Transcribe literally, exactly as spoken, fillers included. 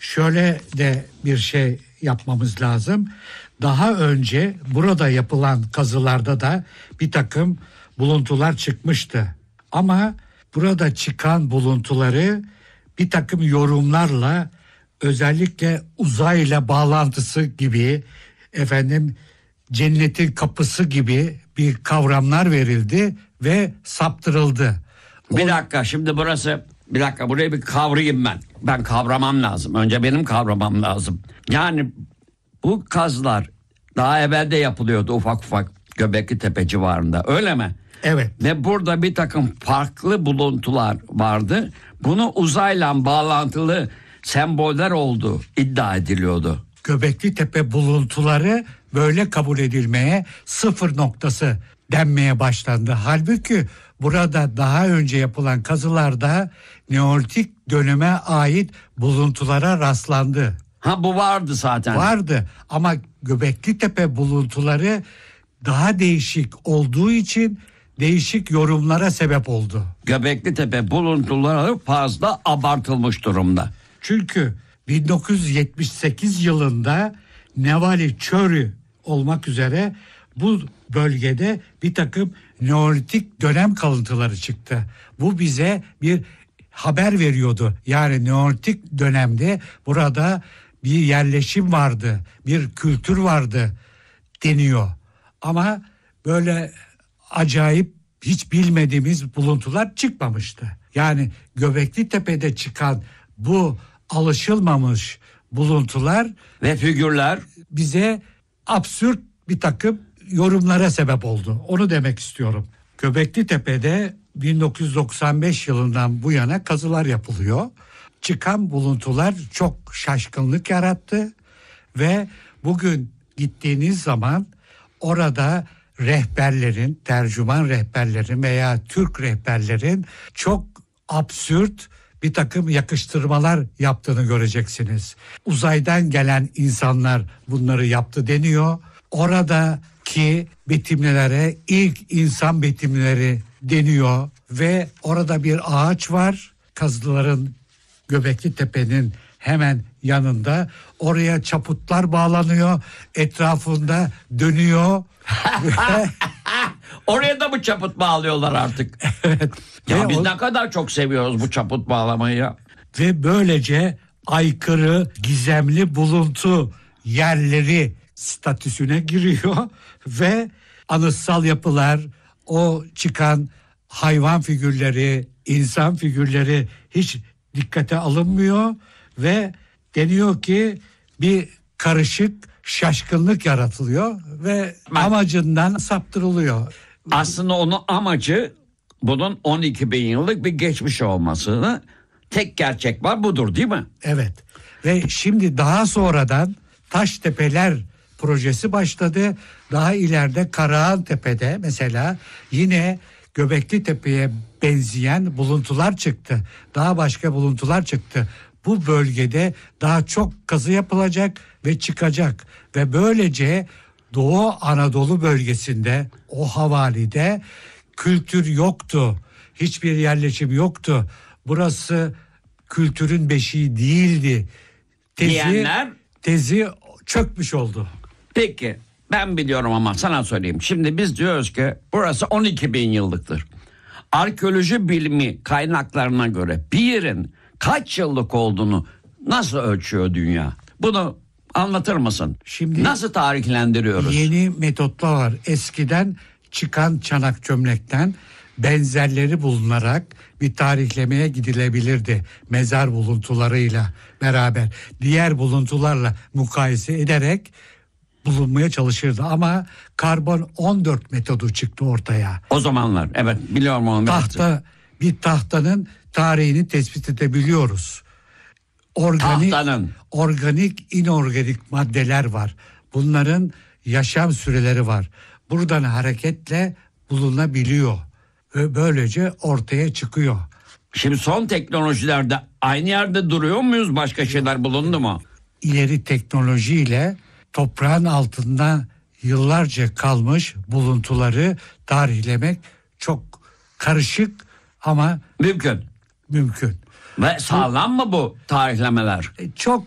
şöyle de bir şey yapmamız lazım. Daha önce burada yapılan kazılarda da bir takım buluntular çıkmıştı. Ama burada çıkan buluntuları bir takım yorumlarla, özellikle uzayla bağlantısı gibi, efendim cennetin kapısı gibi bir kavramlar verildi ve saptırıldı. Bir dakika, şimdi burası, bir dakika burayı bir kavrayayım ben. Ben kavramam lazım. Önce benim kavramam lazım. Yani bu kazılar daha evvel de yapılıyordu ufak ufak Göbekli Tepe civarında, öyle mi? Evet. Ve burada bir takım farklı buluntular vardı. Bunu uzayla bağlantılı semboller olduğu iddia ediliyordu. Göbekli Tepe buluntuları böyle kabul edilmeye, sıfır noktası denmeye başlandı. Halbuki burada daha önce yapılan kazılarda Neolitik döneme ait buluntulara rastlandı. Ha, bu vardı zaten. Vardı ama Göbekli Tepe buluntuları daha değişik olduğu için değişik yorumlara sebep oldu. Göbekli Tepe buluntuları fazla abartılmış durumda. Çünkü bin dokuz yüz yetmiş sekiz yılında Nevali Çörü olmak üzere bu bölgede bir takım Neolitik dönem kalıntıları çıktı. Bu bize bir haber veriyordu. Yani Neolitik dönemde burada bir yerleşim vardı, bir kültür vardı deniyor. Ama böyle acayip, hiç bilmediğimiz buluntular çıkmamıştı. Yani Göbekli Tepe'de çıkan bu alışılmamış buluntular Ve figürler bize absürt bir takım yorumlara sebep oldu. Onu demek istiyorum. Göbekli Tepe'de bin dokuz yüz doksan beş yılından bu yana kazılar yapılıyor. Çıkan buluntular çok şaşkınlık yarattı ve bugün gittiğiniz zaman orada rehberlerin, tercüman rehberlerin veya Türk rehberlerin çok absürt bir takım yakıştırmalar yaptığını göreceksiniz. Uzaydan gelen insanlar bunları yaptı deniyor. Oradaki betimlelere ilk insan betimleri deniyor ve orada bir ağaç var. Kazıların Göbekli Tepe'nin hemen yanında, oraya çaputlar bağlanıyor, etrafında dönüyor. oraya da mı çaput bağlıyorlar artık? Evet. Ya Ve biz o- ne kadar çok seviyoruz bu çaput bağlamayı ya. Ve böylece aykırı, gizemli buluntu yerleri statüsüne giriyor ve anıtsal yapılar, o çıkan hayvan figürleri, insan figürleri hiç dikkate alınmıyor ve deniyor ki bir karışık şaşkınlık yaratılıyor ve Ben- amacından saptırılıyor. Aslında onun amacı bunun on iki bin yıllık bir geçmiş olmasını, tek gerçek var budur değil mi? Evet. Ve şimdi daha sonradan Taştepeler projesi başladı. Daha ileride Karahan Tepe'de mesela yine Göbekli Tepe'ye benzeyen buluntular çıktı. Daha başka buluntular çıktı. Bu bölgede daha çok kazı yapılacak ve çıkacak. Ve böylece Doğu Anadolu bölgesinde, o havalide kültür yoktu. Hiçbir yerleşim yoktu. Burası kültürün beşiği değildi. Tezi, Diyenler? tezi çökmüş oldu. Peki ben biliyorum ama sana söyleyeyim. Şimdi biz diyoruz ki burası on iki bin yıllıktır. Arkeoloji bilimi kaynaklarına göre bir yerin kaç yıllık olduğunu nasıl ölçüyor dünya? Bunu anlatır mısın? Şimdi nasıl tarihlendiriyoruz? Yeni metotlar var. Eskiden çıkan çanak çömlekten benzerleri bulunarak bir tarihlemeye gidilebilirdi. Mezar buluntularıyla beraber, diğer buluntularla mukayese ederek bulunmaya çalışırdı. Ama karbon on dört metodu çıktı ortaya. O zamanlar evet biliyorum onu. Tahta, bir tahtanın tarihini tespit edebiliyoruz. Organik, Tahtanın. organik, inorganik maddeler var. Bunların yaşam süreleri var. Buradan hareketle bulunabiliyor. Ve böylece ortaya çıkıyor. Şimdi son teknolojilerde aynı yerde duruyor muyuz? Başka şeyler bulundu mu? İleri teknolojiyle toprağın altında yıllarca kalmış buluntuları tarihlemek çok karışık ama Mümkün. mümkün. Ve sağlam mı bu tarihlemeler? E, Çok